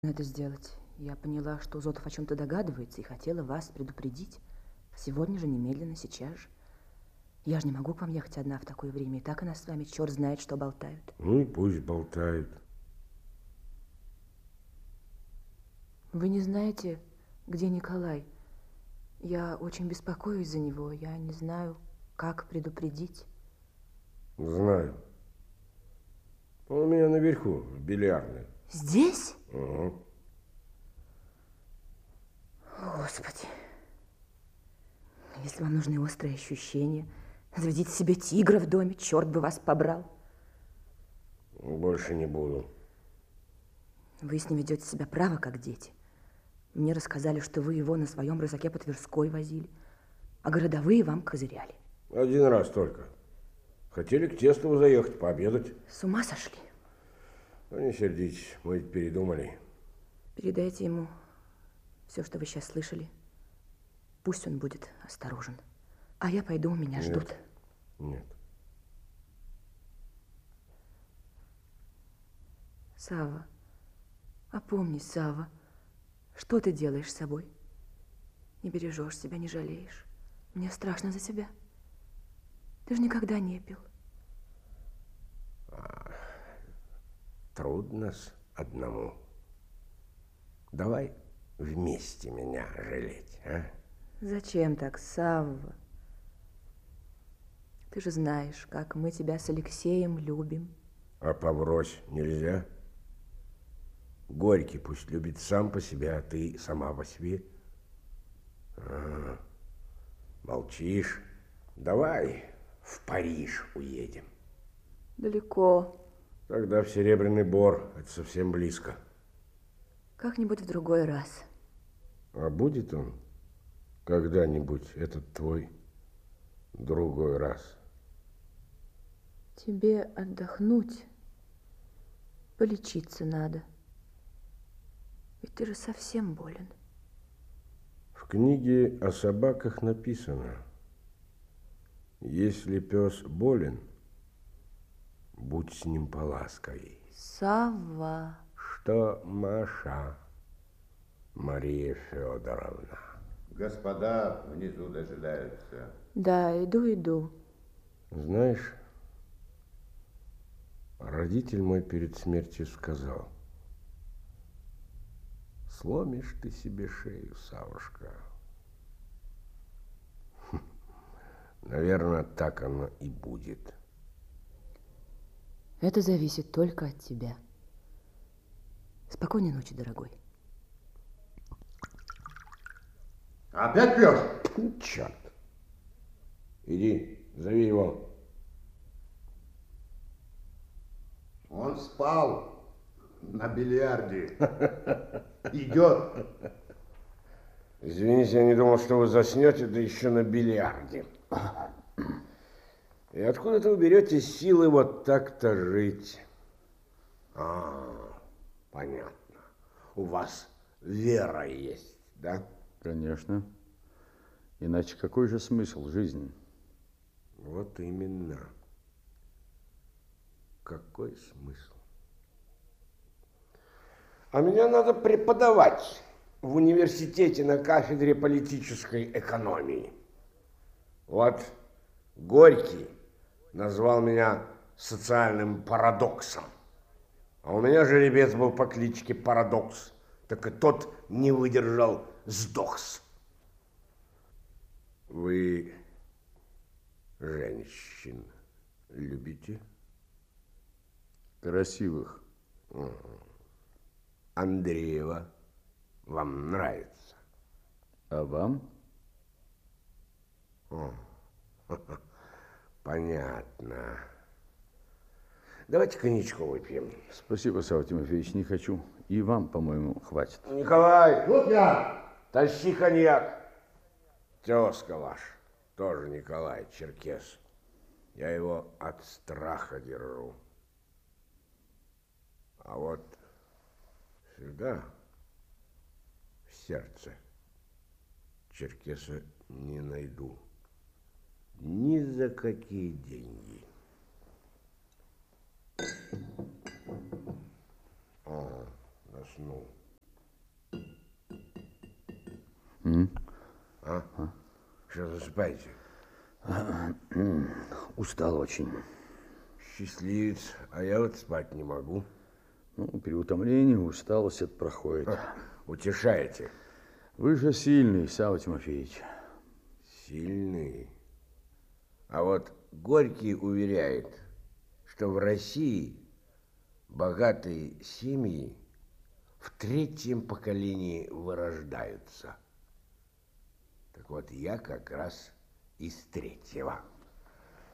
Это сделать. Я поняла, что Зотов о чем-то догадывается и хотела вас предупредить. Сегодня же, немедленно, сейчас же. Я же не могу к вам ехать одна в такое время. И так и нас с вами черт знает, что болтают. Ну и пусть болтают. Вы не знаете, где Николай? Я очень беспокоюсь за него. Я не знаю, как предупредить. Знаю. Он у меня наверху, в бильярдной. Здесь? Угу. Господи. Если вам нужны острые ощущения, заведите себе тигра в доме, черт бы вас побрал. Больше не буду. Вы с ним ведете себя право, как дети. Мне рассказали, что вы его на своем рысаке по Тверской возили, а городовые вам козыряли. Один раз только. Хотели к Тестову заехать, пообедать. С ума сошли? Ну, не сердитесь, мы ведь передумали. Передайте ему все, что вы сейчас слышали. Пусть он будет осторожен. А я пойду, меня ждут. Нет. Савва, опомнись, Савва. Что ты делаешь с собой? Не бережешь себя, не жалеешь. Мне страшно за тебя. Ты же никогда не пил. Трудно-с одному. Давай вместе меня жалеть, а? Зачем так, Савва? Ты же знаешь, как мы тебя с Алексеем любим. А поврось нельзя? Горький пусть любит сам по себе, а ты сама по себе. Молчишь? Давай в Париж уедем. Далеко. Тогда в Серебряный Бор, это совсем близко. Как-нибудь в другой раз. А будет он когда-нибудь, этот твой другой раз? Тебе отдохнуть, полечиться надо. Ведь ты же совсем болен. В книге о собаках написано: если пес болен, будь с ним поласковей. Савва. Что, Маша, Мария Федоровна? Господа внизу дожидаются. Да, иду. Знаешь, родитель мой перед смертью сказал: сломишь ты себе шею, Савушка. Наверное, так оно и будет. Это зависит только от тебя. Спокойной ночи, дорогой. Опять пьешь? Черт. Иди, зови его. Он спал на бильярде. Идет. Извините, я не думал, что вы заснете, да еще на бильярде. И откуда-то вы берете силы вот так-то жить? Понятно. У вас вера есть, да? Конечно. Иначе какой же смысл жизни? Вот именно. Какой смысл? А меня надо преподавать в университете на кафедре политической экономии. Вот Горький назвал меня социальным парадоксом. А у меня жеребец был по кличке Парадокс. Так и тот не выдержал, сдохс. Вы женщин любите? Красивых. Андреева вам нравится? А вам? Понятно. Давайте коньячку выпьем. Спасибо, Савва Тимофеевич, не хочу. И вам, по-моему, хватит. Николай, Вот я. тащи коньяк. Тезка ваш, тоже Николай, черкес. Я его от страха держу. А вот сюда, в сердце, черкеса не найду. Ни за какие деньги. Заснул. А? Что засыпаете? Устал очень. Счастливец, а я вот спать не могу. Ну, переутомление, усталость это проходит. Утешаете? Вы же сильный, Савва Тимофеевич. Сильный. А вот Горький уверяет, что в России богатые семьи в 3-м поколении вырождаются. Так вот, я как раз из 3-го.